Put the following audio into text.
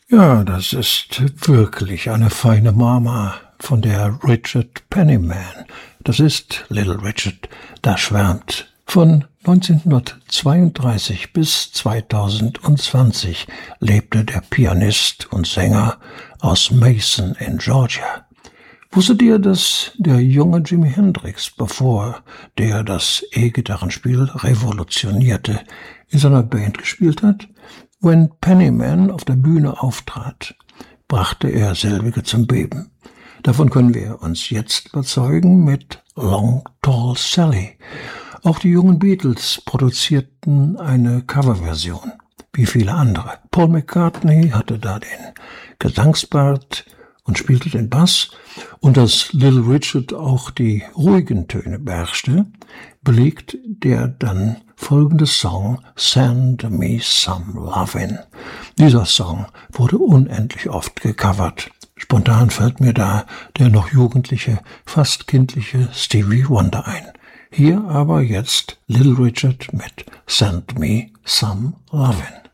Ja, das ist wirklich eine feine Mama von der Richard Penniman. Das ist Little Richard, da schwärmt. Von 1932 bis 2020 lebte der Pianist und Sänger aus Mason in Georgia. Wusstet ihr, dass der junge Jimi Hendrix, bevor der das E-Gitarrenspiel revolutionierte, in seiner Band gespielt hat? Wenn Penniman auf der Bühne auftrat, brachte er selbige zum Beben. Davon können wir uns jetzt überzeugen mit Long Tall Sally. Auch die jungen Beatles produzierten eine Coverversion, wie viele andere. Paul McCartney hatte da den Gesangspart und spielte den Bass, und dass Little Richard auch die ruhigen Töne beherrschte, belegt der dann folgende Song Send Me Some Lovin'. Dieser Song wurde unendlich oft gecovert. Spontan fällt mir da der noch jugendliche, fast kindliche Stevie Wonder ein. Hier aber jetzt Little Richard mit Send Me Some Lovin'.